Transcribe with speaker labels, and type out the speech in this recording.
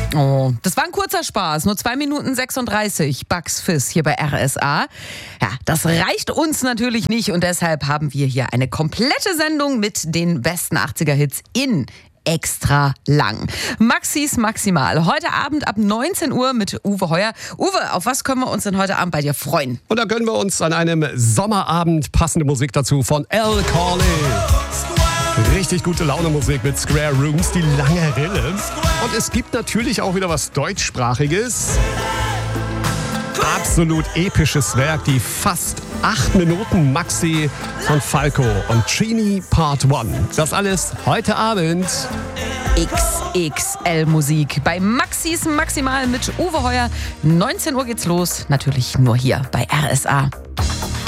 Speaker 1: Oh, das war ein kurzer Spaß. Nur 2 Minuten 36. Bugs Fizz hier bei RSA. Ja, das reicht uns natürlich nicht und deshalb haben wir hier eine komplette Sendung mit den besten 80er-Hits in extra lang. Maxis Maximal. Heute Abend ab 19 Uhr mit Uwe Heuer. Uwe, auf was können wir uns denn heute Abend bei dir freuen?
Speaker 2: Und da gönnen wir uns an einem Sommerabend passende Musik dazu von Al Corley. Richtig gute Laune-Musik mit Square Rooms, die lange Rille. Und es gibt natürlich auch wieder was Deutschsprachiges. Absolut episches Werk, die fast 8 Minuten Maxi von Falco und Trini Part 1. Das alles heute Abend.
Speaker 1: XXL Musik bei Maxis Maximal mit Uwe Heuer. 19 Uhr geht's los, natürlich nur hier bei RSA.